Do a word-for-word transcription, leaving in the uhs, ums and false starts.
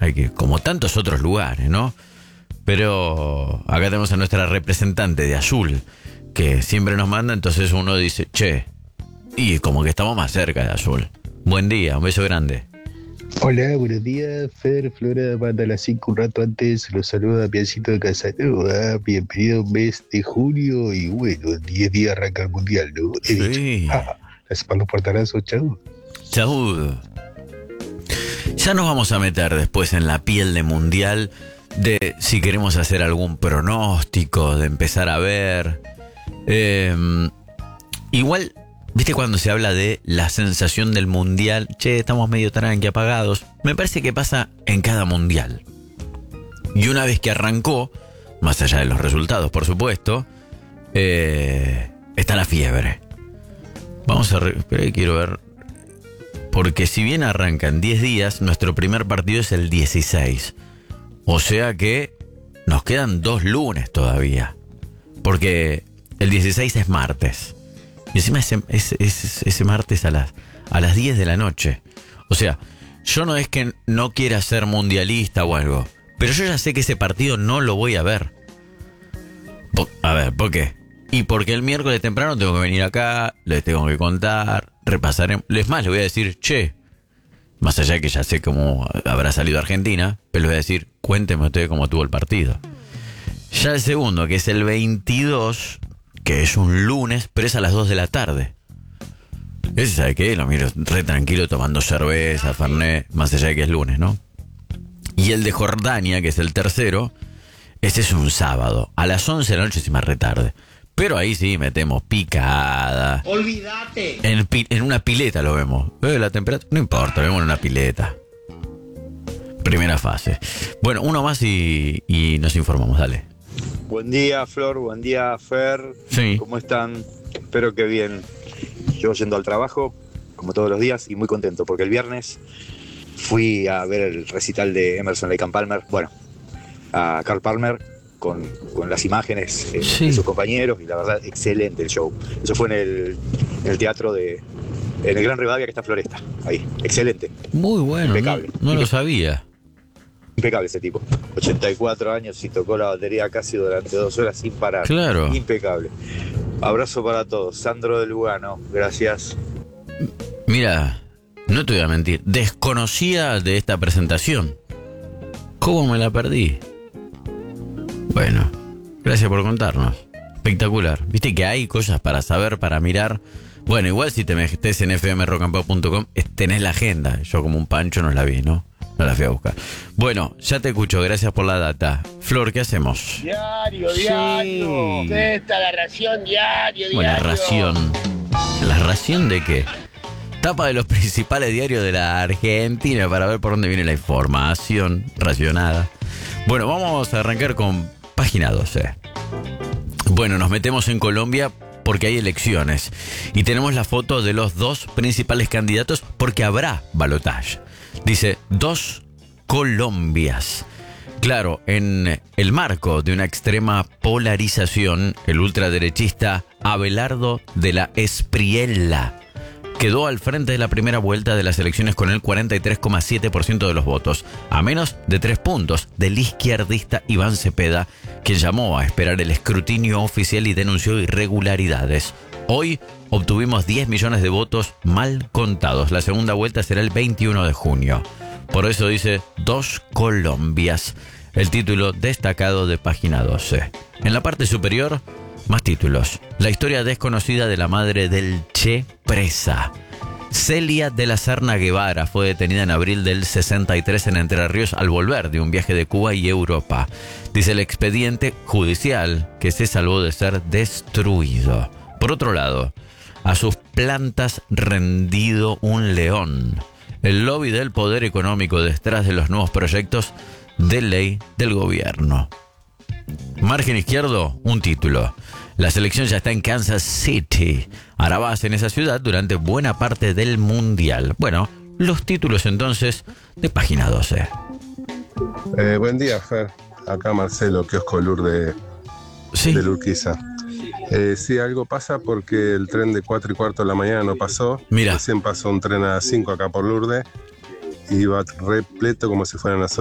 hay que, como tantos otros lugares, ¿no? Pero acá tenemos a nuestra representante de Azul, que siempre nos manda, entonces uno dice, che, y como que estamos más cerca de Azul. Buen día, un beso grande. Hola, buenos días, Fer, Flora, manda a las cinco un rato antes, los saluda Piancito de Casanova, bienvenido a un mes de junio y bueno, en diez días arranca el mundial, ¿no? He Sí. dicho, ah, las manos portarazos, chau. Chau. Ya nos vamos a meter después en la piel de mundial, de si queremos hacer algún pronóstico, de empezar a ver. Eh, igual... ¿Viste cuando se habla de la sensación del mundial? Che, estamos medio tranqui, apagados. Me parece que pasa en cada mundial. Y una vez que arrancó, más allá de los resultados, por supuesto, eh, está la fiebre. Vamos a... Re- Espera que quiero ver... Porque si bien arrancan diez días, nuestro primer partido es el dieciséis. O sea que nos quedan dos lunes todavía. Porque el dieciséis es martes. Y encima ese, ese, ese, ese martes a las, a las diez de la noche. O sea, yo no es que no quiera ser mundialista o algo, pero yo ya sé que ese partido no lo voy a ver. Po- a ver, ¿por qué? Y porque el miércoles temprano tengo que venir acá, les tengo que contar, repasar. Es más, le voy a decir, che, más allá de que ya sé cómo habrá salido Argentina, pero les voy a decir, cuénteme ustedes cómo tuvo el partido. Ya el segundo, que es el veintidós... que es un lunes, pero es a las dos de la tarde. Ese, ¿sabe qué? Lo miro re tranquilo tomando cerveza, fernet, más allá de que es lunes, ¿no? Y el de Jordania, que es el tercero, ese es un sábado, a las once de la noche, si más retarde. Pero ahí sí metemos picada. ¡Olvídate! En, pi- en una pileta lo vemos. Eh, la temperatura, no importa, lo vemos en una pileta. Primera fase. Bueno, uno más y, y nos informamos, dale. Buen día, Flor, buen día, Fer. Sí. ¿Cómo están? Espero que bien. Yo yendo al trabajo, como todos los días, y muy contento, porque el viernes fui a ver el recital de Emerson Lake and Palmer, bueno, a Carl Palmer, con, con las imágenes eh, Sí. de sus compañeros, y la verdad, excelente el show. Eso fue en el, en el teatro de... en el Gran Rivadavia, que está en Floresta, ahí, excelente. Muy bueno, no, Impecable. no lo sabía. Impecable ese tipo. ochenta y cuatro años y tocó la batería casi durante dos horas sin parar. Claro. Impecable. Abrazo para todos. Sandro de Lugano, gracias. Mira, no te voy a mentir, desconocía de esta presentación. ¿Cómo me la perdí? Bueno, gracias por contarnos. Espectacular. Viste que hay cosas para saber, para mirar. Bueno, igual si te metes en f m rock and pop punto com tenés la agenda. Yo como un pancho no la vi, ¿no? No la fui a buscar. Bueno, ya te escucho, gracias por la data. Flor, ¿qué hacemos? Diario, diario. Sí. ¿Qué está la ración? Diario, diario. Bueno, ración. ¿La ración de qué? Tapa de los principales diarios de la Argentina para ver por dónde viene la información racionada. Bueno, vamos a arrancar con página doce. Bueno, nos metemos en Colombia porque hay elecciones y tenemos la foto de los dos principales candidatos porque habrá balotaje. Dice, dos Colombias. Claro, en el marco de una extrema polarización, el ultraderechista Abelardo de la Espriella quedó al frente de la primera vuelta de las elecciones con el cuarenta y tres coma siete por ciento de los votos, a menos de tres puntos del izquierdista Iván Cepeda, quien llamó a esperar el escrutinio oficial y denunció irregularidades. Hoy obtuvimos diez millones de votos mal contados. La segunda vuelta será el veintiuno de junio. Por eso dice Dos Colombias, el título destacado de página doce. En la parte superior, más títulos. La historia desconocida de la madre del Che presa. Celia de la Serna Guevara fue detenida en abril del sesenta y tres en Entre Ríos al volver de un viaje de Cuba y Europa. Dice el expediente judicial que se salvó de ser destruido. Por otro lado, a sus plantas rendido un león. El lobby del poder económico detrás de los nuevos proyectos de ley del gobierno. Margen izquierdo, un título. La selección ya está en Kansas City. Hará base en esa ciudad durante buena parte del mundial. Bueno, los títulos entonces de página doce. Eh, buen día, Fer. Acá Marcelo, kiosco Lourdes Sí. de Urquiza. Eh, sí, algo pasa porque el tren de cuatro y cuarto de la mañana no pasó. Mira. Recién pasó un tren a las cinco acá por Lourdes. Iba repleto como si fueran las